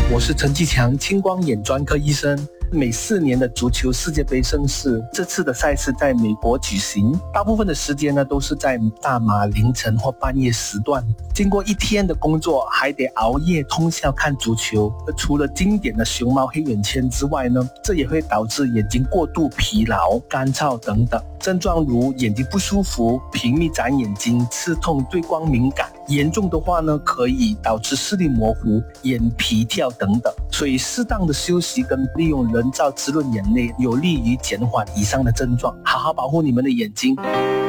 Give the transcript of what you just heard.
我是陈继强，青光眼专科医生。每4年的足球世界杯盛事，这次的赛事在美国举行，大部分的时间呢都是在大马凌晨或半夜时段。经过一天的工作，还得熬夜通宵看足球。除了经典的熊猫黑眼圈之外呢，这也会导致眼睛过度疲劳、干燥等等症状，如眼睛不舒服、频密眨眼睛、刺痛、对光敏感。严重的话呢，可以导致视力模糊、眼皮跳等等。所以适当的休息跟利用人造滋润眼泪，有利于减缓以上的症状，好好保护你们的眼睛。